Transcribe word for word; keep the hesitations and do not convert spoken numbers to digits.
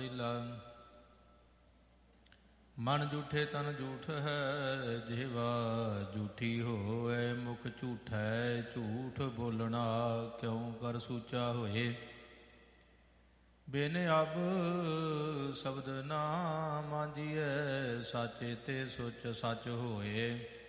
ਤੀਲਾ। ਮਨ ਝੂਠੇ ਤਨ ਝੂਠ ਹੈ, ਜਿਹਵਾ ਝੂਠੀ ਹੋਏ ਮੁਖ ਝੂਠੈ। ਝੂਠ ਬੋਲਣਾ ਕਿਉ ਕਰ ਸੂਚਾ ਹੋਏ, ਬਿਨ ਅਬ ਸ਼ਬਦ ਨਾ ਮਾਂਜੀਐ। ਸਾਚੇ ਤੇ ਸੁਚ ਸੱਚ ਹੋਏ,